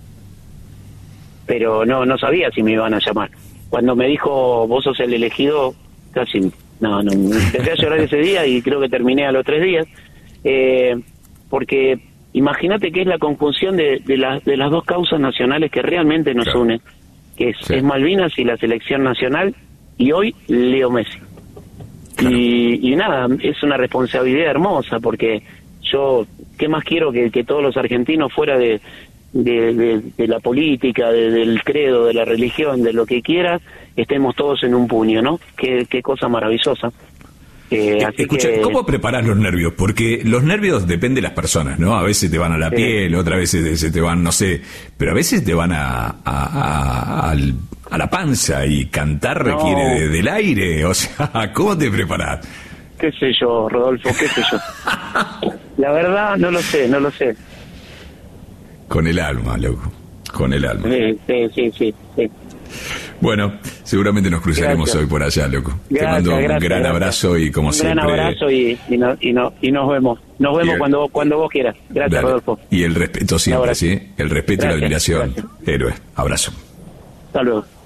Speaker 21: pero no no sabía si me iban a llamar. Cuando me dijo, vos sos el elegido, casi, no, no, empecé a llorar ese día y creo que terminé a los tres días, eh, porque imagínate que es la conjunción de, de, la, de las dos causas nacionales que realmente nos
Speaker 1: Claro.
Speaker 21: unen, que es,
Speaker 1: Sí.
Speaker 21: es Malvinas y la selección nacional, y hoy Leo Messi.
Speaker 1: Claro.
Speaker 21: Y, y nada, es una responsabilidad hermosa, porque yo, ¿qué más quiero que, que todos los argentinos fuera de... De, de, de la política, de, del credo, de la religión, de lo que quieras, estemos todos en un puño, ¿no? Qué, qué cosa maravillosa. Eh, así
Speaker 1: Escucha,
Speaker 21: que,
Speaker 1: ¿cómo preparás los nervios? Porque los nervios depende de las personas, ¿no? A veces te van a la
Speaker 21: Sí.
Speaker 1: piel, otras veces se te van, no sé, pero a veces te van a, a, a, al- a la panza y cantar
Speaker 21: No.
Speaker 1: requiere de- del aire. O sea, ¿cómo te preparás?
Speaker 21: qué sé yo, Rodolfo, qué sé yo. La verdad, no lo sé, no lo sé.
Speaker 1: Con el alma, loco. Con el alma.
Speaker 21: Sí, sí, sí, sí. sí.
Speaker 1: Bueno, seguramente nos cruzaremos
Speaker 21: Gracias.
Speaker 1: hoy por allá, loco. te
Speaker 21: Gracias,
Speaker 1: mando un
Speaker 21: gracias,
Speaker 1: gran
Speaker 21: gracias.
Speaker 1: abrazo y como
Speaker 21: Un
Speaker 1: siempre.
Speaker 21: gran abrazo y, y, no- y, no- y nos vemos. Nos vemos
Speaker 1: Y el-
Speaker 21: cuando, cuando vos quieras. Gracias,
Speaker 1: Dale.
Speaker 21: Rodolfo.
Speaker 1: Y el respeto siempre,
Speaker 21: abrazo.
Speaker 1: ¿sí? El respeto y la
Speaker 21: Gracias,
Speaker 1: admiración. Héroe. Abrazo.
Speaker 21: Hasta luego.